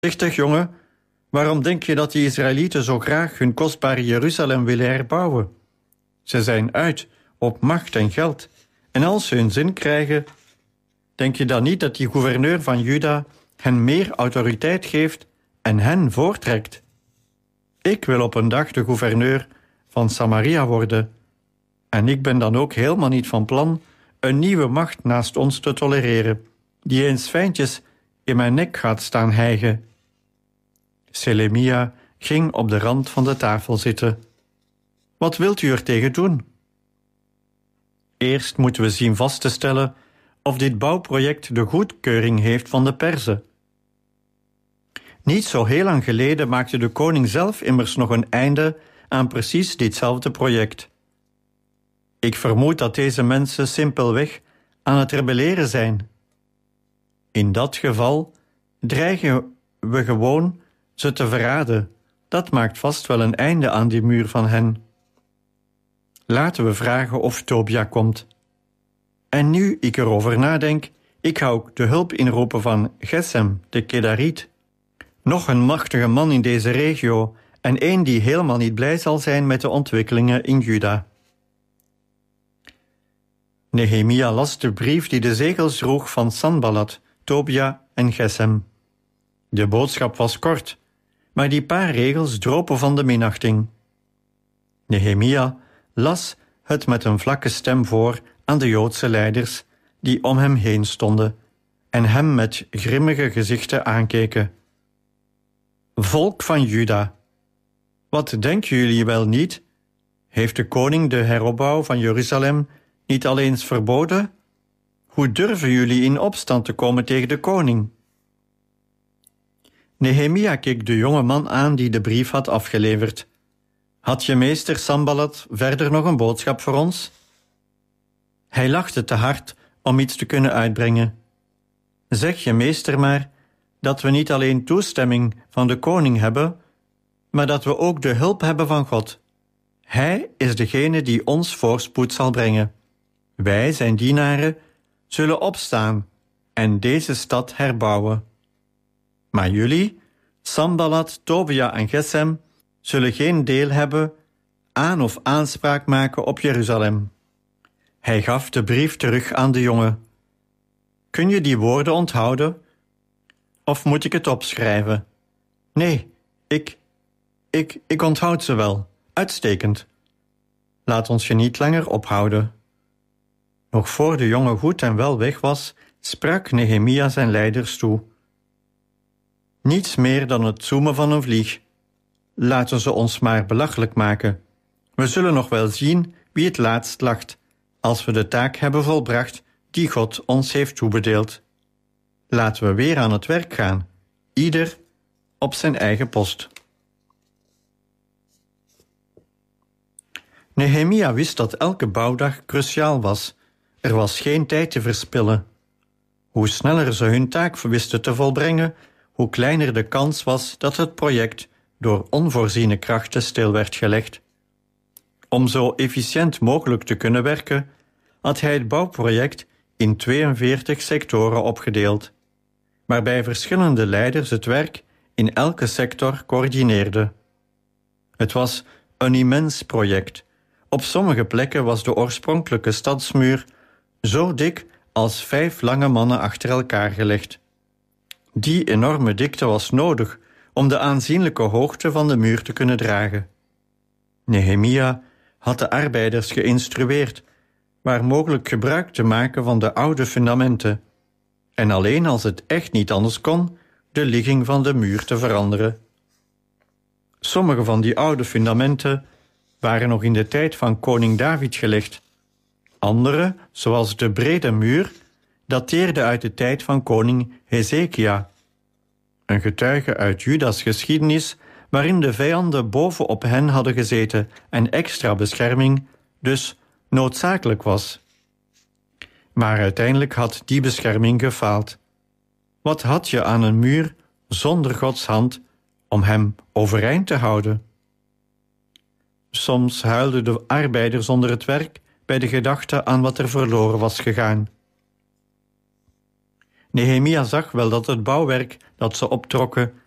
Richtig, jongen, waarom denk je dat die Israëlieten zo graag hun kostbare Jeruzalem willen herbouwen? Ze zijn uit op macht en geld. En als ze hun zin krijgen, denk je dan niet dat die gouverneur van Juda hen meer autoriteit geeft en hen voortrekt? Ik wil op een dag de gouverneur van Samaria worden. En ik ben dan ook helemaal niet van plan een nieuwe macht naast ons te tolereren, die eens fijntjes in mijn nek gaat staan hijgen. Selemia ging op de rand van de tafel zitten. Wat wilt u er tegen doen? Eerst moeten we zien vast te stellen of dit bouwproject de goedkeuring heeft van de Perzen. Niet zo heel lang geleden maakte de koning zelf immers nog een einde aan precies ditzelfde project. Ik vermoed dat deze mensen simpelweg aan het rebelleren zijn. In dat geval dreigen we gewoon ze te verraden. Dat maakt vast wel een einde aan die muur van hen. Laten we vragen of Tobia komt. En nu ik erover nadenk, ik ga ook de hulp inroepen van Gesem, de Kedariet. Nog een machtige man in deze regio en één die helemaal niet blij zal zijn met de ontwikkelingen in Juda. Nehemia las de brief die de zegels droeg van Sanballat, Tobia en Gesem. De boodschap was kort, maar die paar regels dropen van de minachting. Nehemia las het met een vlakke stem voor aan de Joodse leiders die om hem heen stonden en hem met grimmige gezichten aankeken. Volk van Juda, wat denken jullie wel niet? Heeft de koning de heropbouw van Jeruzalem niet al eens verboden? Hoe durven jullie in opstand te komen tegen de koning? Nehemia keek de jonge man aan die de brief had afgeleverd. Had je meester Sanballat verder nog een boodschap voor ons? Hij lachte te hard om iets te kunnen uitbrengen. Zeg je meester maar dat we niet alleen toestemming van de koning hebben, maar dat we ook de hulp hebben van God. Hij is degene die ons voorspoed zal brengen. Wij, zijn dienaren, zullen opstaan en deze stad herbouwen. Maar jullie, Sanballat, Tobia en Gesem, zullen geen deel hebben aan of aanspraak maken op Jeruzalem. Hij gaf de brief terug aan de jongen. Kun je die woorden onthouden? Of moet ik het opschrijven? Nee, ik onthoud ze wel. Uitstekend. Laat ons je niet langer ophouden. Nog voor de jongen goed en wel weg was, sprak Nehemia zijn leiders toe. Niets meer dan het zoemen van een vlieg. Laten ze ons maar belachelijk maken. We zullen nog wel zien wie het laatst lacht, als we de taak hebben volbracht die God ons heeft toebedeeld. Laten we weer aan het werk gaan, ieder op zijn eigen post. Nehemia wist dat elke bouwdag cruciaal was. Er was geen tijd te verspillen. Hoe sneller ze hun taak wisten te volbrengen, hoe kleiner de kans was dat het project door onvoorziene krachten stil werd gelegd. Om zo efficiënt mogelijk te kunnen werken, had hij het bouwproject in 42 sectoren opgedeeld, waarbij verschillende leiders het werk in elke sector coördineerden. Het was een immens project. Op sommige plekken was de oorspronkelijke stadsmuur zo dik als 5 lange mannen achter elkaar gelegd. Die enorme dikte was nodig om de aanzienlijke hoogte van de muur te kunnen dragen. Nehemia had de arbeiders geïnstrueerd waar mogelijk gebruik te maken van de oude fundamenten en alleen als het echt niet anders kon, de ligging van de muur te veranderen. Sommige van die oude fundamenten waren nog in de tijd van koning David gelegd. Andere, zoals de brede muur, dateerden uit de tijd van koning Hezekia. Een getuige uit Judas geschiedenis waarin de vijanden bovenop hen hadden gezeten en extra bescherming dus noodzakelijk was. Maar uiteindelijk had die bescherming gefaald. Wat had je aan een muur zonder Gods hand om hem overeind te houden? Soms huilden de arbeiders onder het werk bij de gedachte aan wat er verloren was gegaan. Nehemia zag wel dat het bouwwerk dat ze optrokken